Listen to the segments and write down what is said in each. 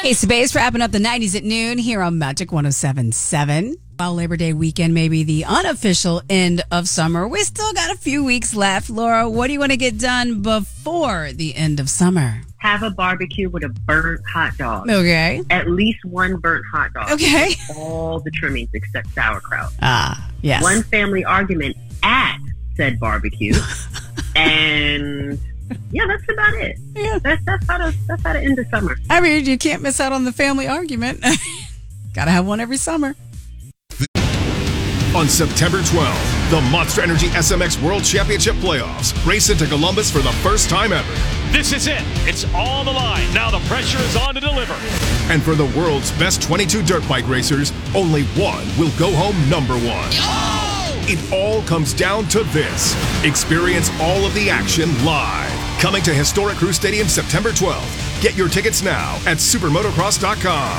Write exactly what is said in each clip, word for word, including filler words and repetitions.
Hey, Space, wrapping up the nineties at noon here on Magic one oh seven point seven. While Labor Day weekend may be the unofficial end of summer, we still got a few weeks left. Laura, what do you want to get done before the end of summer? Have a barbecue with a burnt hot dog. Okay. At least one burnt hot dog. Okay. All the trimmings except sauerkraut. Ah, yes. One family argument at said barbecue. And yeah, that's about it. Yeah. That's that's how to that's how to end the summer. I mean, you can't miss out on the family argument. Gotta have one every summer. On September twelfth, the Monster Energy S M X World Championship Playoffs race into Columbus for the first time ever. This is it. It's on the line. Now the pressure is on to deliver. And for the world's best twenty-two dirt bike racers, only one will go home number one. Oh! It all comes down to this. Experience all of the action live. Coming to historic Crew Stadium September twelfth. Get your tickets now at supermotocross dot com.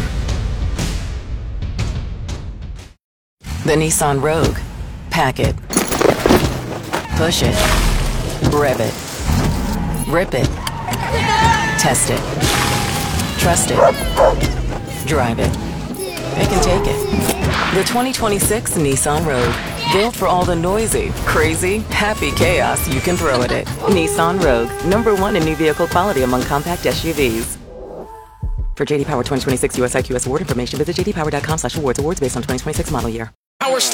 The Nissan Rogue. Pack it. Push it. Rev it. Rip it. Test it. Trust it. Drive it. Pick and take it. The twenty twenty-six Nissan Rogue. Built for all the noisy, crazy, happy chaos you can throw at it. Nissan Rogue. Number one in new vehicle quality among compact S U Vs. For J D Power twenty twenty-six U S I Q S award information, visit j d power dot com slash awards. Awards based on twenty twenty-six model year. Power